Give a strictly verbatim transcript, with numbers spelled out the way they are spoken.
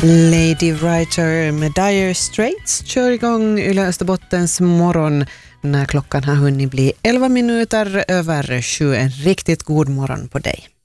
Lady Writer med Dire Straits kör igång Yle Österbottens morgon när klockan har hunnit bli elva minuter över sju. En riktigt god morgon på dig.